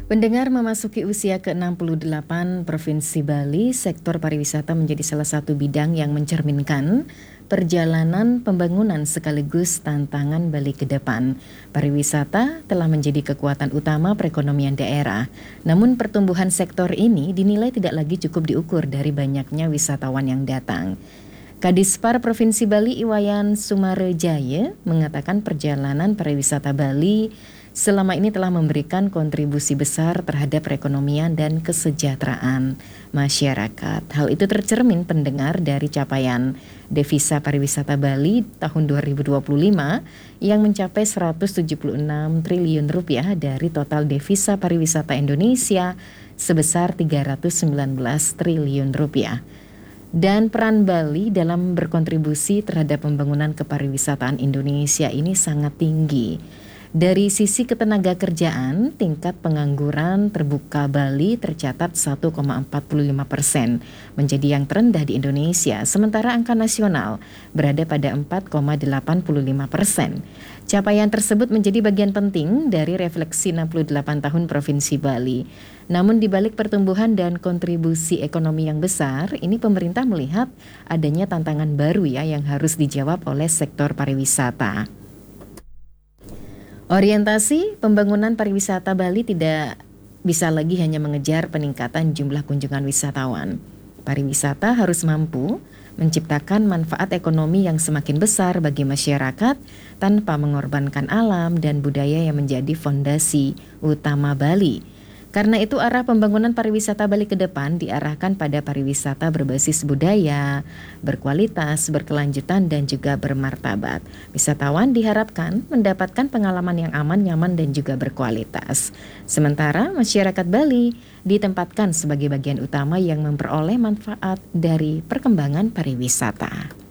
Pendengar memasuki usia ke-68 Provinsi Bali, sektor pariwisata menjadi salah satu bidang yang mencerminkan perjalanan pembangunan sekaligus tantangan Bali ke depan. Pariwisata telah menjadi kekuatan utama perekonomian daerah. Namun pertumbuhan sektor ini dinilai tidak lagi cukup diukur dari banyaknya wisatawan yang datang. Kadispar Provinsi Bali Iwayan Sumarejaya mengatakan perjalanan pariwisata Bali selama ini telah memberikan kontribusi besar terhadap perekonomian dan kesejahteraan masyarakat. Hal itu tercermin pendengar dari capaian devisa pariwisata Bali tahun 2025 yang mencapai 176 triliun rupiah dari total devisa pariwisata Indonesia sebesar 319 triliun rupiah. Dan peran Bali dalam berkontribusi terhadap pembangunan kepariwisataan Indonesia ini sangat tinggi. Dari sisi ketenaga kerjaan, tingkat pengangguran terbuka Bali tercatat 1,45%, menjadi yang terendah di Indonesia, sementara angka nasional berada pada 4,85%. Capaian tersebut menjadi bagian penting dari refleksi 68 tahun Provinsi Bali. Namun di balik pertumbuhan dan kontribusi ekonomi yang besar, ini pemerintah melihat adanya tantangan baru yang harus dijawab oleh sektor pariwisata. Orientasi pembangunan pariwisata Bali tidak bisa lagi hanya mengejar peningkatan jumlah kunjungan wisatawan. Pariwisata harus mampu menciptakan manfaat ekonomi yang semakin besar bagi masyarakat tanpa mengorbankan alam dan budaya yang menjadi fondasi utama Bali. Karena itu arah pembangunan pariwisata Bali ke depan diarahkan pada pariwisata berbasis budaya, berkualitas, berkelanjutan dan juga bermartabat. Wisatawan diharapkan mendapatkan pengalaman yang aman, nyaman dan juga berkualitas. Sementara masyarakat Bali ditempatkan sebagai bagian utama yang memperoleh manfaat dari perkembangan pariwisata.